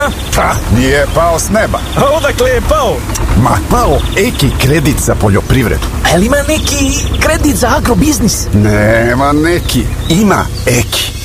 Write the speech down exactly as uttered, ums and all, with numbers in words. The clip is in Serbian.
Pa, nije pao s neba. A odakle je pao? Ma, pao Eki kredit za poljoprivredu. A li ima neki kredit za agrobiznis? Nema neki, ima Eki.